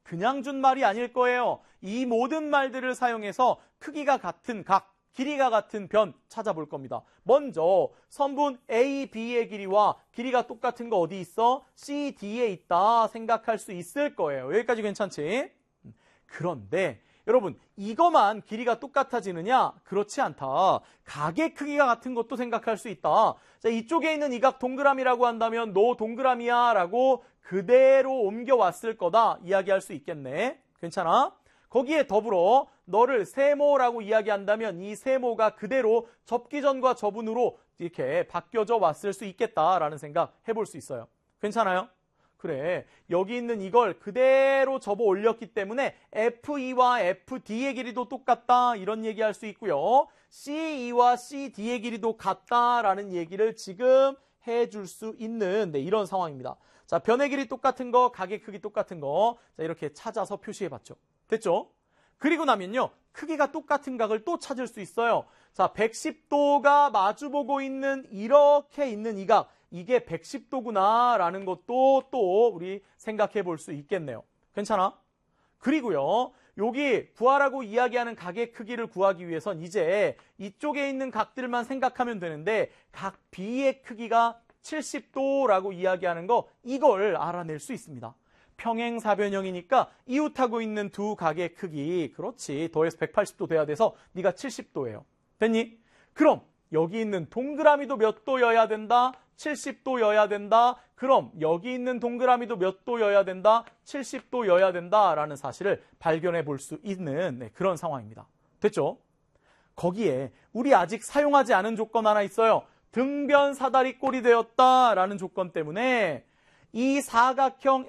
그냥 준 말이 아닐 거예요. 이 모든 말들을 사용해서 크기가 같은 각, 길이가 같은 변 찾아볼 겁니다. 먼저 선분 AB의 길이와 길이가 똑같은 거 어디 있어? CD에 있다 생각할 수 있을 거예요. 여기까지 괜찮지? 그런데 여러분, 이거만 길이가 똑같아지느냐? 그렇지 않다. 각의 크기가 같은 것도 생각할 수 있다. 자, 이쪽에 있는 이 각 동그라미라고 한다면 너 동그라미야 라고 그대로 옮겨왔을 거다 이야기할 수 있겠네. 괜찮아? 거기에 더불어 너를 세모라고 이야기한다면 이 세모가 그대로 접기전과 저분으로 이렇게 바뀌어져 왔을 수 있겠다라는 생각 해볼 수 있어요. 괜찮아요? 그래, 여기 있는 이걸 그대로 접어 올렸기 때문에 FE와 FD의 길이도 똑같다 이런 얘기할 수 있고요. CE와 CD의 길이도 같다라는 얘기를 지금 해줄 수 있는 이런 상황입니다. 자, 변의 길이 똑같은 거, 각의 크기 똑같은 거, 자, 이렇게 찾아서 표시해봤죠. 됐죠? 그리고 나면요, 크기가 똑같은 각을 또 찾을 수 있어요. 자, 110도가 마주보고 있는 이렇게 있는 이 각, 이게 110도구나 라는 것도 또 우리 생각해 볼 수 있겠네요. 괜찮아? 그리고요, 여기 구하라고 이야기하는 각의 크기를 구하기 위해선 이제 이쪽에 있는 각들만 생각하면 되는데 각 B의 크기가 70도라고 이야기하는 거, 이걸 알아낼 수 있습니다. 평행사변형이니까 이웃하고 있는 두 각의 크기, 그렇지, 더해서 180도 돼야 돼서 네가 70도예요. 됐니? 그럼 여기 있는 동그라미도 몇 도여야 된다? 70도여야 된다. 그럼 여기 있는 동그라미도 몇 도여야 된다? 70도여야 된다라는 사실을 발견해 볼 수 있는 그런 상황입니다. 됐죠? 거기에 우리 아직 사용하지 않은 조건 하나 있어요. 등변 사다리 꼴이 되었다라는 조건 때문에 이 사각형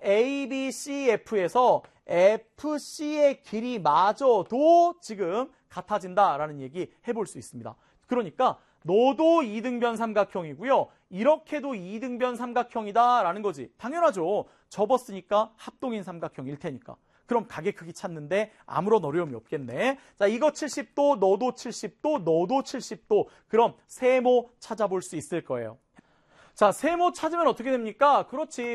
ABCF에서 FC의 길이마저도 지금 같아진다라는 얘기 해볼 수 있습니다. 그러니까 너도 이등변 삼각형이고요. 이렇게도 이등변 삼각형이다라는 거지. 당연하죠. 접었으니까 합동인 삼각형일 테니까. 그럼 각의 크기 찾는데 아무런 어려움이 없겠네. 자, 이거 70도, 너도 70도, 너도 70도. 그럼 세모 찾아볼 수 있을 거예요. 자, 세모 찾으면 어떻게 됩니까? 그렇지,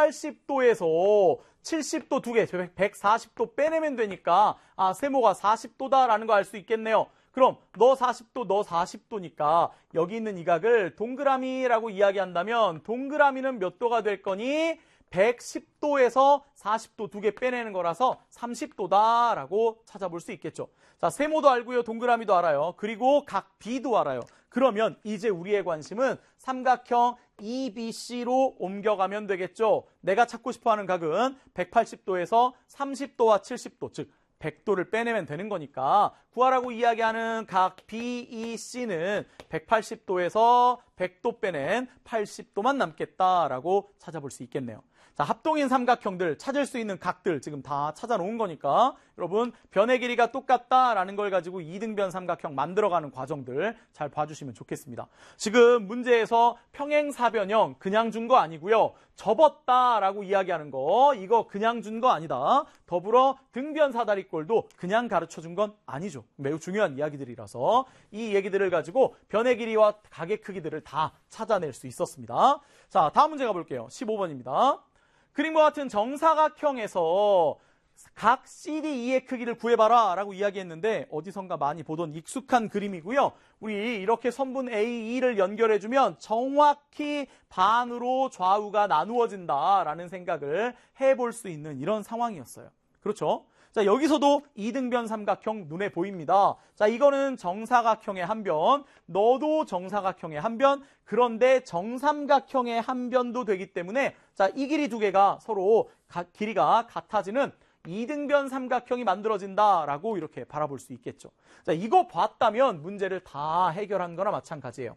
180도에서 70도 두 개, 140도 빼내면 되니까 세모가 40도다라는 거 알 수 있겠네요. 그럼 너 40도, 너 40도니까 여기 있는 이 각을 동그라미라고 이야기한다면 동그라미는 몇 도가 될 거니? 110도에서 40도 두 개 빼내는 거라서 30도다라고 찾아볼 수 있겠죠. 자, 세모도 알고요. 동그라미도 알아요. 그리고 각 B도 알아요. 그러면 이제 우리의 관심은 삼각형 EBC로 옮겨가면 되겠죠. 내가 찾고 싶어하는 각은 180도에서 30도와 70도, 즉 100도를 빼내면 되는 거니까 구하라고 이야기하는 각 BEC는 180도에서 100도 빼낸 80도만 남겠다라고 찾아볼 수 있겠네요. 자, 합동인 삼각형들 찾을 수 있는 각들 지금 다 찾아놓은 거니까 여러분 변의 길이가 똑같다라는 걸 가지고 이등변 삼각형 만들어가는 과정들 잘 봐주시면 좋겠습니다. 지금 문제에서 평행사변형 그냥 준 거 아니고요. 접었다라고 이야기하는 거 이거 그냥 준 거 아니다. 더불어 등변 사다리꼴도 그냥 가르쳐준 건 아니죠. 매우 중요한 이야기들이라서 이 얘기들을 가지고 변의 길이와 각의 크기들을 다 찾아낼 수 있었습니다. 자, 다음 문제 가볼게요. 15번입니다. 그림과 같은 정사각형에서 각 CDE의 크기를 구해봐라 라고 이야기했는데 어디선가 많이 보던 익숙한 그림이고요. 우리 이렇게 선분 AE를 연결해주면 정확히 반으로 좌우가 나누어진다라는 생각을 해볼 수 있는 이런 상황이었어요. 그렇죠? 자, 여기서도 이등변 삼각형 눈에 보입니다. 자, 이거는 정사각형의 한 변, 너도 정사각형의 한 변, 그런데 정삼각형의 한 변도 되기 때문에 자, 이 길이 두 개가 서로 길이가 같아지는 이등변 삼각형이 만들어진다라고 이렇게 바라볼 수 있겠죠. 자, 이거 봤다면 문제를 다 해결한 거나 마찬가지예요.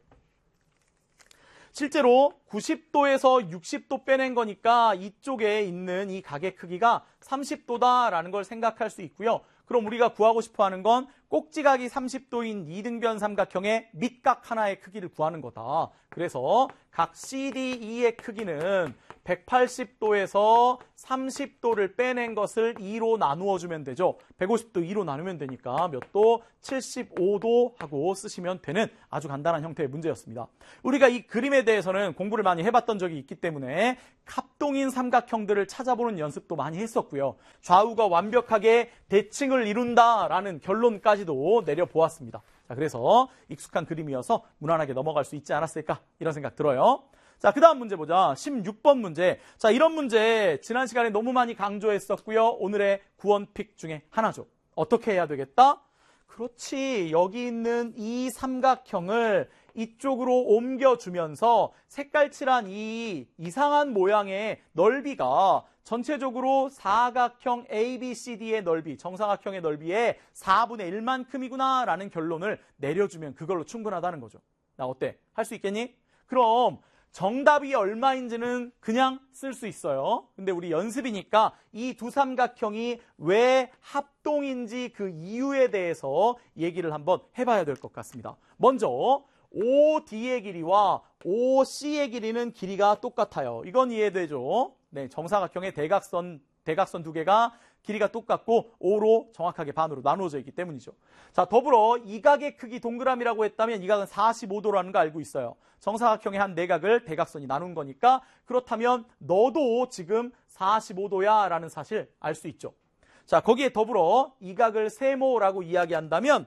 실제로 90도에서 60도 빼낸 거니까 이쪽에 있는 이 각의 크기가 30도다라는 걸 생각할 수 있고요. 그럼 우리가 구하고 싶어 하는 건 꼭지각이 30도인 이등변 삼각형의 밑각 하나의 크기를 구하는 거다. 그래서 각 CDE의 크기는 180도에서 30도를 빼낸 것을 2로 나누어 주면 되죠. 150도 2로 나누면 되니까 몇 도? 75도 하고 쓰시면 되는 아주 간단한 형태의 문제였습니다. 우리가 이 그림에 대해서는 공부를 많이 해봤던 적이 있기 때문에 합동인 삼각형들을 찾아보는 연습도 많이 했었고요. 좌우가 완벽하게 대칭을 이룬다라는 결론까지도 내려보았습니다. 자, 그래서 익숙한 그림이어서 무난하게 넘어갈 수 있지 않았을까 이런 생각 들어요. 자, 그 다음 문제 보자. 16번 문제. 자, 이런 문제 지난 시간에 너무 많이 강조했었고요. 오늘의 구원픽 중에 하나죠. 어떻게 해야 되겠다? 그렇지. 여기 있는 이 삼각형을 이쪽으로 옮겨주면서 색깔칠한 이 이상한 모양의 넓이가 전체적으로 사각형 ABCD의 넓이, 정사각형의 넓이의 4분의 1만큼이구나 라는 결론을 내려주면 그걸로 충분하다는 거죠. 나 어때? 할 수 있겠니? 그럼 정답이 얼마인지는 그냥 쓸 수 있어요. 근데 우리 연습이니까 이 두 삼각형이 왜 합동인지 그 이유에 대해서 얘기를 한번 해봐야 될 것 같습니다. 먼저 OD의 길이와 OC의 길이는 길이가 똑같아요. 이건 이해되죠? 네, 정사각형의 대각선 두 개가 길이가 똑같고 O로 정확하게 반으로 나누어져 있기 때문이죠. 자, 더불어 이 각의 크기 동그라미라고 했다면 이 각은 45도라는 거 알고 있어요. 정사각형의 한 내각을 대각선이 나눈 거니까 그렇다면 너도 지금 45도야 라는 사실 알 수 있죠. 자, 거기에 더불어 이 각을 세모라고 이야기한다면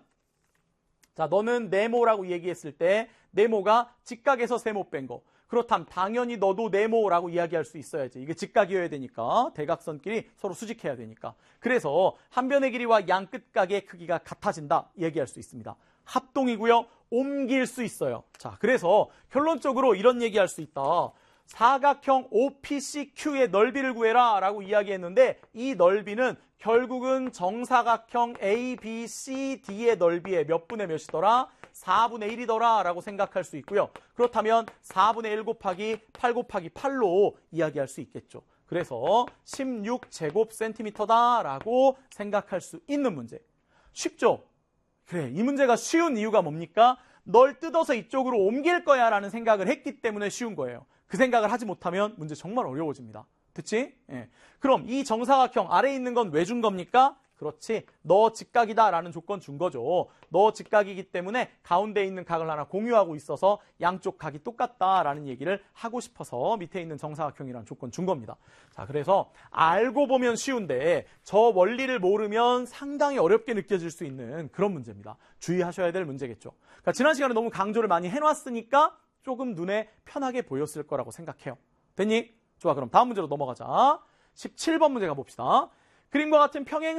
자, 너는 네모라고 얘기했을 때 네모가 직각에서 세모 뺀 거. 그렇다면 당연히 너도 네모라고 이야기할 수 있어야지. 이게 직각이어야 되니까 대각선끼리 서로 수직해야 되니까. 그래서 한 변의 길이와 양 끝각의 크기가 같아진다 얘기할 수 있습니다. 합동이고요. 옮길 수 있어요. 자, 그래서 결론적으로 이런 얘기할 수 있다. 사각형 OPCQ의 넓이를 구해라 라고 이야기했는데 이 넓이는 결국은 정사각형 ABCD의 넓이의 몇 분의 몇이더라? 4분의 1이더라 라고 생각할 수 있고요. 그렇다면 4분의 1 곱하기 8 곱하기 8로 이야기할 수 있겠죠. 그래서 16제곱센티미터다 라고 생각할 수 있는 문제. 쉽죠? 그래, 이 문제가 쉬운 이유가 뭡니까? 널 뜯어서 이쪽으로 옮길 거야 라는 생각을 했기 때문에 쉬운 거예요. 그 생각을 하지 못하면 문제 정말 어려워집니다. 듣지? 예. 그럼 이 정사각형 아래에 있는 건 왜 준 겁니까? 그렇지. 너 직각이다 라는 조건 준 거죠. 너 직각이기 때문에 가운데 있는 각을 하나 공유하고 있어서 양쪽 각이 똑같다라는 얘기를 하고 싶어서 밑에 있는 정사각형이라는 조건 준 겁니다. 자, 그래서 알고 보면 쉬운데 저 원리를 모르면 상당히 어렵게 느껴질 수 있는 그런 문제입니다. 주의하셔야 될 문제겠죠. 그러니까 지난 시간에 너무 강조를 많이 해놨으니까 조금 눈에 편하게 보였을 거라고 생각해요. 됐니? 좋아, 그럼 다음 문제로 넘어가자. 17번 문제 가봅시다. 그림과 같은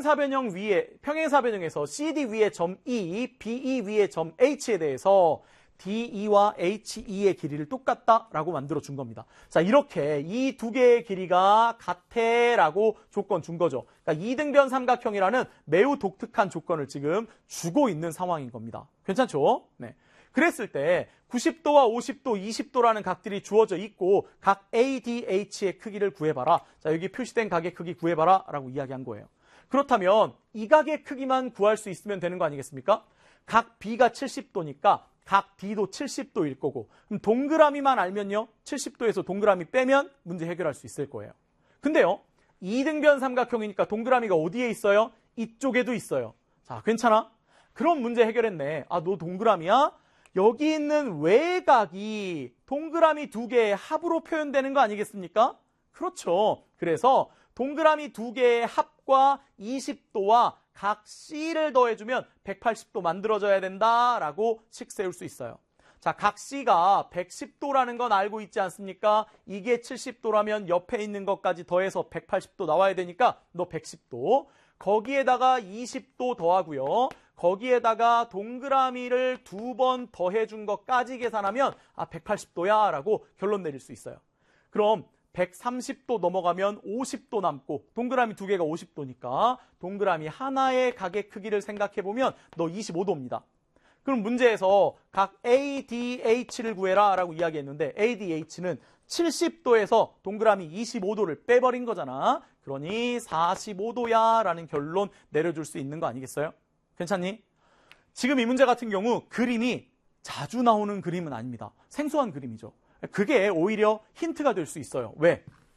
평행사변형에서 CD 위의 점 E, BE 위의 점 H에 대해서 DE와 HE의 길이를 똑같다라고 만들어 준 겁니다. 자, 이렇게 이 두 개의 길이가 같애라고 조건 준 거죠. 그러니까 이등변 삼각형이라는 매우 독특한 조건을 지금 주고 있는 상황인 겁니다. 괜찮죠? 네. 그랬을 때 90도와 50도, 20도라는 각들이 주어져 있고 각 ADH의 크기를 구해봐라. 자, 여기 표시된 각의 크기 구해봐라 라고 이야기한 거예요. 그렇다면 이 각의 크기만 구할 수 있으면 되는 거 아니겠습니까? 각 B가 70도니까 각 D도 70도일 거고 그럼 동그라미만 알면요. 70도에서 동그라미 빼면 문제 해결할 수 있을 거예요. 근데요. 이등변 삼각형이니까 동그라미가 어디에 있어요? 이쪽에도 있어요. 자, 괜찮아? 그럼 문제 해결했네. 아, 너 동그라미야? 여기 있는 외곽이 동그라미 두 개의 합으로 표현되는 거 아니겠습니까? 그렇죠. 그래서 동그라미 두 개의 합과 20도와 각 C를 더해주면 180도 만들어져야 된다라고 식 세울 수 있어요. 자, 각 C가 110도라는 건 알고 있지 않습니까? 이게 70도라면 옆에 있는 것까지 더해서 180도 나와야 되니까 너 110도. 거기에다가 20도 더하고요. 거기에다가 동그라미를 2번 더해준 것까지 계산하면 180도야 라고 결론 내릴 수 있어요. 그럼 130도 넘어가면 50도 남고 동그라미 두 개가 50도니까 동그라미 하나의 각의 크기를 생각해보면 너 25도입니다. 그럼 문제에서 각 ADH를 구해라 라고 이야기했는데 ADH는 70도에서 동그라미 25도를 빼버린 거잖아. 그러니 45도야 라는 결론 내려줄 수 있는 거 아니겠어요? 괜찮니? 지금 이 문제 같은 경우 그림이 자주 나오는 그림은 아닙니다. 생소한 그림이죠. 그게 오히려 힌트가 될 수 있어요. 왜?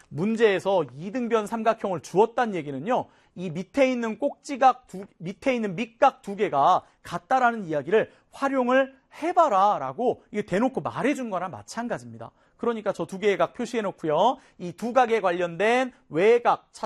문제에서 이등변 삼각형을 주었다는 얘기는요. 이 밑에 있는 꼭지각 밑에 있는 밑각 두 개가 같다라는 이야기를 활용을 해봐라라고 이게 대놓고 말해준 거랑 마찬가지입니다. 그러니까 저 두 개의 각 표시해 놓고요. 이 두 각에 관련된 외각